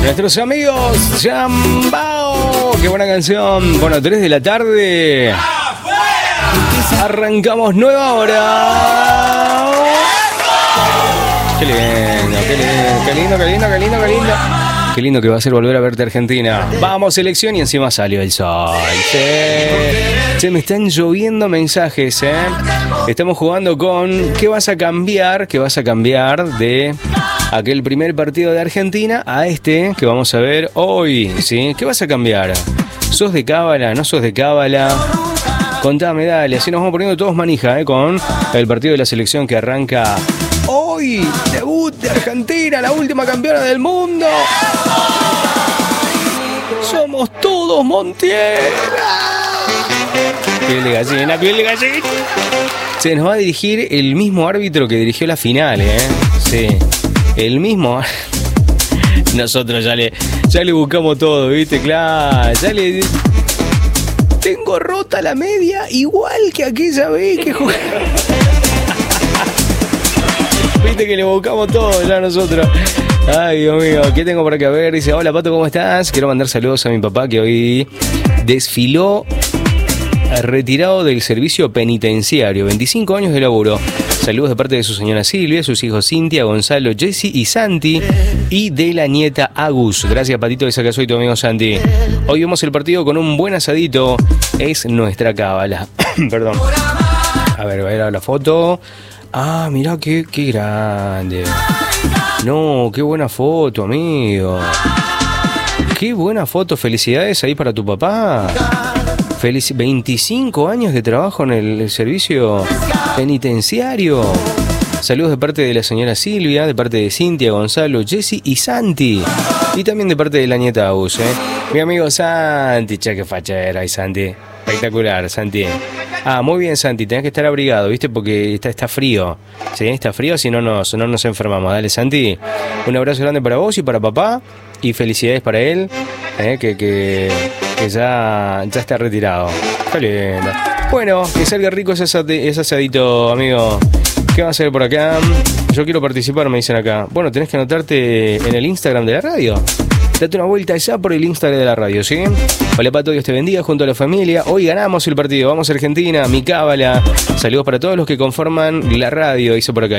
Nuestros amigos Chambao. Qué buena canción. Bueno, 3 de la tarde. Arrancamos nueva hora. Qué lindo, qué lindo, qué lindo, qué lindo, qué lindo, qué lindo. Qué lindo que va a ser volver a verte Argentina. Vamos, selección, y encima salió el sol. Se me están lloviendo mensajes, ¿eh? Estamos jugando con ¿qué vas a cambiar? ¿Qué vas a cambiar de aquel primer partido de Argentina a este que vamos a ver hoy? ¿Sí? ¿Qué vas a cambiar? ¿Sos de cábala? ¿No sos de cábala? Contame, dale. Así nos vamos poniendo todos manija, ¿eh? Con el partido de la selección que arranca hoy. Debut de Argentina, la última campeona del mundo. Somos todos Montiel. Piel de gallina, piel de gallina. Se nos va a dirigir el mismo árbitro que dirigió la final, ¿eh? Sí, el mismo. Nosotros ya le buscamos todo, ¿viste? Claro, ya le... Tengo rota la media igual que aquella vez que jugué. Viste que le buscamos todo ya nosotros. Ay, Dios mío, ¿qué tengo por acá? A ver, dice, hola Pato, ¿cómo estás? Quiero mandar saludos a mi papá que hoy desfiló retirado del servicio penitenciario, 25 años de laburo. Saludos de parte de su señora Silvia, sus hijos Cintia, Gonzalo, Jessy y Santi, y de la nieta Agus. Gracias, Patito, esa que soy tu amigo Santi. Hoy vemos el partido con un buen asadito. Es nuestra cábala. Perdón. A ver la foto. Ah, mirá qué grande. No, qué buena foto, amigo. Qué buena foto. Felicidades ahí para tu papá. 25 años de trabajo en el servicio penitenciario. Saludos de parte de la señora Silvia, de parte de Cintia, Gonzalo, Jessy y Santi. Y también de parte de la nieta Agus, ¿eh? Mi amigo Santi, che, qué fachera hay, Santi. Espectacular, Santi. Ah, muy bien, Santi, tenés que estar abrigado, ¿viste? Porque está frío. ¿Sí? Está frío, si no nos enfermamos. Dale, Santi. Un abrazo grande para vos y para papá. Y felicidades para él, que ya está retirado. Qué lindo. Bueno, que salga rico ese asadito, amigo. ¿Qué va a hacer por acá? Yo quiero participar, me dicen acá. Bueno, tenés que anotarte en el Instagram de la radio. Date una vuelta ya por el Instagram de la radio, ¿sí? Hola Pato, Dios te bendiga junto a la familia. Hoy ganamos el partido, vamos a Argentina, mi cábala. Saludos para todos los que conforman la radio, dice por acá.